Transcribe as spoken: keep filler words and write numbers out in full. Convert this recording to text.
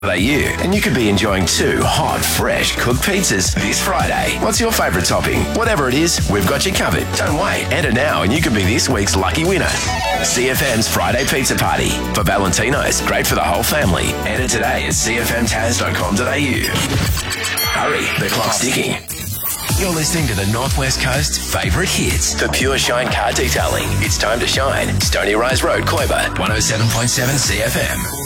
you, and you could be enjoying two hot, fresh cooked pizzas this Friday. What's your favourite topping? Whatever it is, we've got you covered. Don't wait. Enter now and you could be this week's lucky winner. C F M's Friday Pizza Party. For Valentino's, great for the whole family. Enter today at c f m taz dot com dot a u. Hurry, the clock's ticking. You're listening to the Northwest Coast's favourite hits for Pure Shine Car Detailing. It's time to shine. Stony Rise Road, Koiba, one oh seven point seven C F M.